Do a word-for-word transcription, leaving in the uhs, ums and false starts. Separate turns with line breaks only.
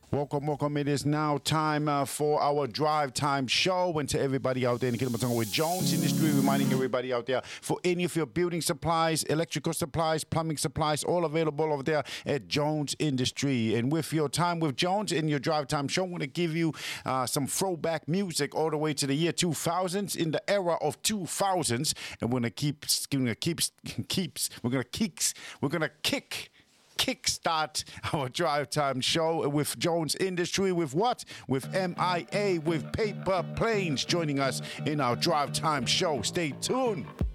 Welcome, welcome. It is now time uh, for our drive time show. And to everybody out there in Kilimanjaro with Jones Industry, reminding everybody out there for any of your building supplies, electrical supplies, plumbing supplies, all available over there at Jones Industry. And with your time with Jones in your drive time show, I'm going to give you uh, some throwback music all the way to the year two thousands, in the era of two thousands. And we're going to keep, going to keep, keeps, we're going to kick, we're going to kick. Kickstart our drive time show with Jones Industry, with what? With M I A, with Paper Planes joining us in our drive time show. Stay tuned.